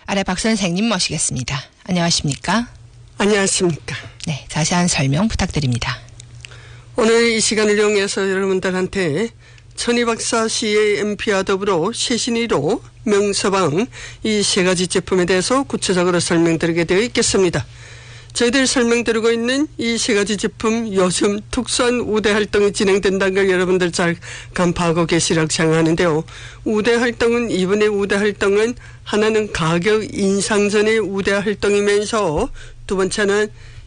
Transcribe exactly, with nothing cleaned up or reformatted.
아래 박 선생님 모시겠습니다. 안녕하십니까? 안녕하십니까? 네, 자세한 설명 부탁드립니다. 오늘 이 시간을 이용해서 여러분들한테 천희 박사 씨의 엠피와 더불어 최신의로 명서방 이 세 가지 제품에 대해서 구체적으로 설명드리게 되어 있겠습니다. 저희들 설명드리고 있는 이 세 가지 제품 요즘 특수한 우대 활동이 진행된다는 걸 여러분들 잘 간파하고 계시라고 생각하는데요. 우대 활동은 이번에 우대 활동은 하나는 가격 인상 전의 우대 활동이면서 두 번째는